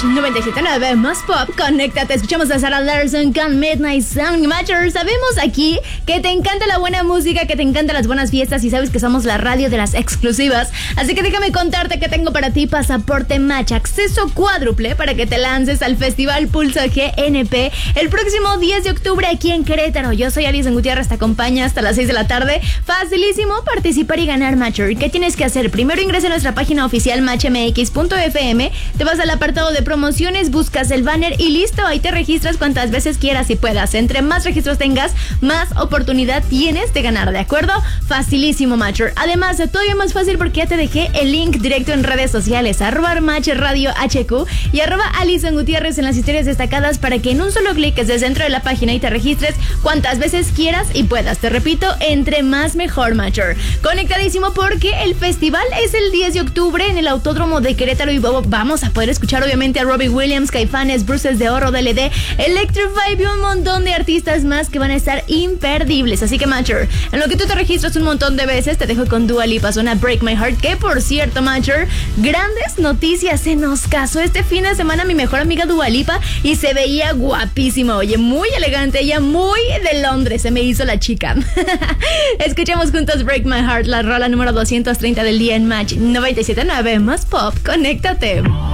Match 97.9 más pop. Conéctate, escuchamos a Sarah Larson con Midnight Sound Matcher. Sabemos aquí que te encanta la buena música, que te encantan las buenas fiestas y sabes que somos la radio de las exclusivas. Así que déjame contarte que tengo para ti pasaporte Match, acceso cuádruple para que te lances al Festival Pulso GNP el próximo 10 de octubre aquí en Querétaro. Yo soy Alison Gutiérrez, te acompaña hasta las 6 de la tarde. Facilísimo participar y ganar Matcher. ¿Qué tienes que hacer? Primero ingresa a nuestra página oficial matchmx.fm, te vas al apartado de promociones, buscas el banner y listo, ahí te registras cuantas veces quieras y puedas. Entre más registros tengas, más oportunidad tienes de ganar, ¿de acuerdo? Facilísimo, Matcher. Además, todavía más fácil porque ya te dejé el link directo en redes sociales, @matchradio.hq y @Alison Gutiérrez en las historias destacadas para que en un solo clic estés dentro de la página y te registres cuantas veces quieras y puedas. Te repito, entre más mejor, Matcher. Conectadísimo porque el festival es el 10 de octubre en el Autódromo de Querétaro y vamos a poder escuchar obviamente a Robbie Williams, Caifanes, Bruces de Oro, DLD, Electrify y un montón de artistas más que van a estar imperdibles. Así que, Matcher, en lo que tú te registras un montón de veces, te dejo con Dua Lipa, suena Break My Heart, que por cierto, Matcher, grandes noticias, se nos casó este fin de semana mi mejor amiga Dua Lipa y se veía guapísima, oye, muy elegante, ella muy de Londres, se me hizo la chica. Escuchemos juntos Break My Heart, la rola número 230 del día en Match 97.9 más pop. Conéctate.